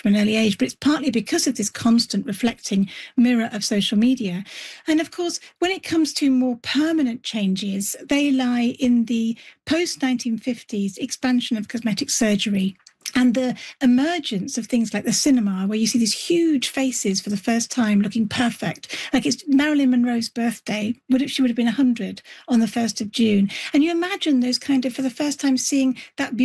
from an early age, but it's partly because of this constant reflecting mirror of social media. And of course, when it comes to more permanent changes, they lie in the post-1950s expansion of cosmetic surgery and the emergence of things like the cinema, where you see these huge faces for the first time looking perfect. Like it's Marilyn Monroe's birthday. She would have been 100 on the 1st of June. And you imagine those kind of, for the first time, seeing that